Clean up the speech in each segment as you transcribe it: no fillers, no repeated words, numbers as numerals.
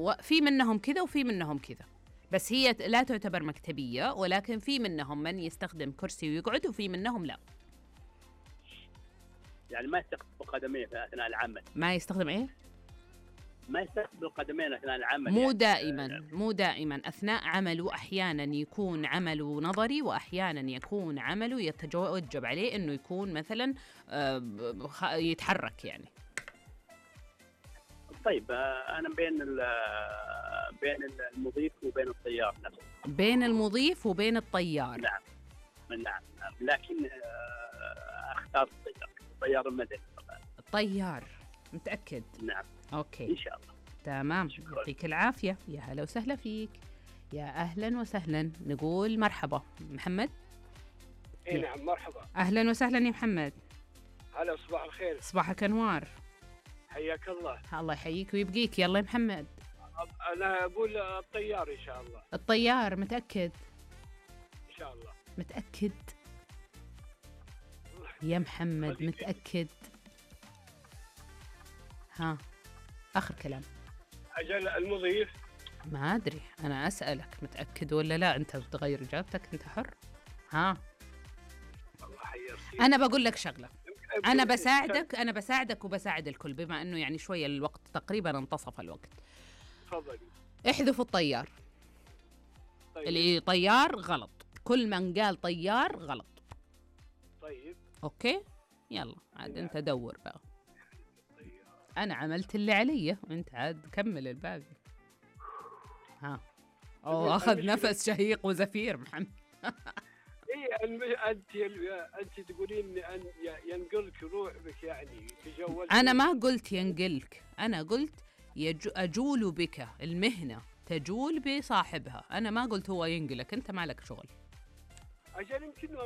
في منهم كذا وفي منهم كذا، بس هي لا تعتبر مكتبية، ولكن في منهم من يستخدم كرسي ويقعد وفي منهم لا. يعني ما يستخدم قدميه في اثناء العمل؟ ما يستخدم ايه؟ ما يستخدم القدمين اثناء العمل؟ مو يعني دائما، مو دائما، اثناء عمله احيانا يكون عمله نظري، واحيانا يكون عمله يتوجب عليه انه يكون مثلا يتحرك يعني. طيب انا بين المضيف وبين الطيار نفسه. بين المضيف وبين الطيار. نعم نعم، لكن اختار الطيار المدني طبعا. الطيار، متأكد؟ نعم اوكي ان شاء الله. تمام، يعطيك العافية، يا هلا وسهلا فيك، يا أهلا وسهلا. نقول مرحبا محمد. اي نعم مرحبا. أهلا وسهلا يا محمد. هلا صباح الخير. صباحك أنوار. حياك الله. الله يحييك ويبقيك. يلا يا محمد. أنا أقول الطيار إن شاء الله. الطيار، متأكد؟ إن شاء الله. متأكد يا محمد؟ متأكد؟ ها، آخر كلام. أجل المضيف. ما أدري، أنا أسألك متأكد ولا لا، أنت بتغير إجابتك، أنت حر. ها، والله حيرتي. أنا بقول لك شغلة، أنا بساعدك وبساعد الكل، بما أنه يعني شوية الوقت تقريبا انتصف الوقت. تفضلي. احذفوا الطيار. طيب. اللي طيار غلط، كل من قال طيار غلط. طيب أوكي، يلا عاد أنت دور بقى. أنا عملت اللي علي، وأنت عاد كمل الباقي. ها، أخذ نفس شهيق وزفير محمد. أنت تقولين أن ينقلك روح بك، يعني تجول. أنا ما قلت ينقلك، أنا قلت أجول بك، المهنة تجول بصاحبها، أنا ما قلت هو ينقلك، أنت ما لك شغل. عشان يمكنه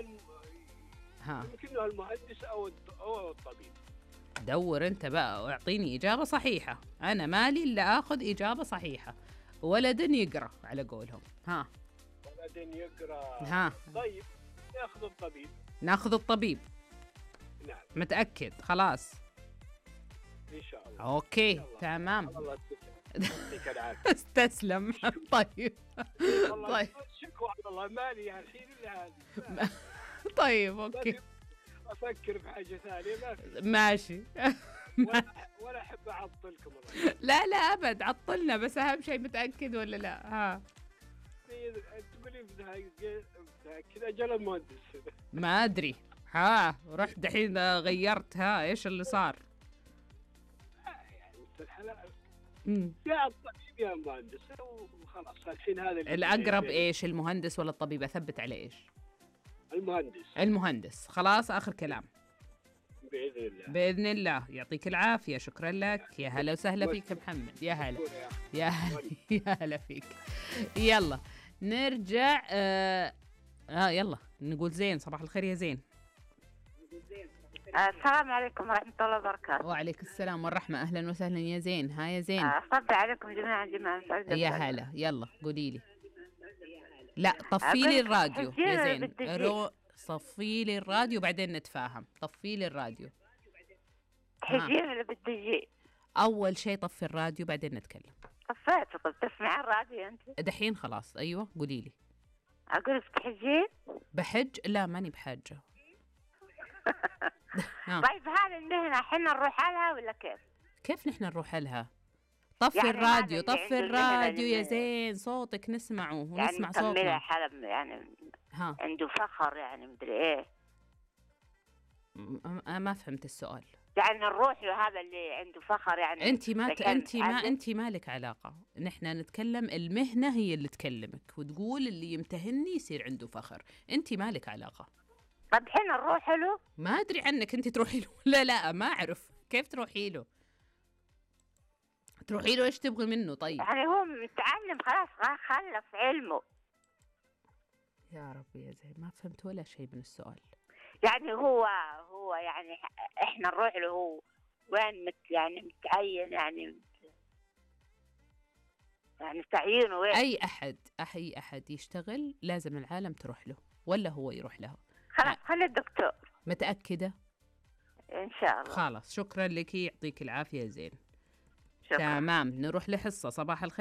المهندس أو الطبيب. دور أنت بقى واعطيني إجابة صحيحة، أنا مالي إلا آخذ إجابة صحيحة. ولد يقرأ على قولهم. ها، ولد يقرأ. ها، طيب ناخذ الطبيب. ناخذ الطبيب. نعم متأكد؟ خلاص إن شاء الله. أوكي تمام. الله يعطيك العافية. استسلم. طيب طيب شكوى على الله، مالي يعني الحين إلا هذه. طيب أوكي، أفكر في حاجة ثانية. ما في. ماشي. ولا أحب أعطلكم. لا لا أبد، عطلنا، بس أهم شيء متأكد ولا لا. ها، تقولي كذا أجل المهندس. ما أدري. ها، رحت دحين غيرت. ها، إيش اللي صار؟ يعني الحلال يا الطبيب يا المهندس، وخلاص الحين هذا الأقرب إيش، المهندس ولا الطبيب؟ أثبت على إيش؟ المهندس. خلاص آخر كلام. بإذن الله. بإذن الله، يعطيك العافية، شكرا لك، يا هلا وسهلا فيك محمد، يا هلا يا هلا يا هلا فيك. يلا نرجع. يلا نقول زين. صباح الخير يا زين. السلام عليكم ورحمة الله وبركاته. وعليك السلام والرحمة، أهلا وسهلا يا زين. ها يا زين. أصبح عليكم جميعا يا هلا، يلا قولي لي. لا، طفي لي الراديو يا زين، صفي لي الراديو بعدين نتفاهم. طفي لي الراديو. حجين اللي بدي. أول شيء طفي الراديو بعدين نتكلم. طفيته. طب تسمع الراديو أنت؟ دحين خلاص. أيوة قولي لي. أقول لك تحجين؟ بحج؟ لا ماني بحاجة. طيب هذه المهنة حنا نروح لها ولا كيف؟ كيف نحن نروح لها؟ طفي يعني الراديو، طفي الراديو يا زين، صوتك نسمعه ونسمع يعني صوتنا. حلم يعني عنده فخر يعني مدري ايه. ما فهمت السؤال. يعني نروح له هذا اللي عنده فخر يعني. انت ما لك علاقة، نحن نتكلم المهنة هي اللي تكلمك وتقول اللي يمتهني يصير عنده فخر، انت ما لك علاقة. طب حين نروح له؟ ما ادري عنك، انت تروحي له؟ لا ما اعرف كيف تروحي له. تروحي له ايش تبغي منه؟ طيب يعني هو متعلم خلاص، خلص علمه. يا ربي يا زين، ما فهمت ولا شيء من السؤال. يعني هو يعني احنا نروح له، هو وين يعني متعين يعني تعيينه وين؟ اي احد يشتغل لازم العالم تروح له ولا هو يروح لها. خلاص خلي الدكتور. متأكدة؟ ان شاء الله. خلاص شكرا لك، يعطيك العافية زين. شكرا. تمام، نروح لحصة صباح الخير.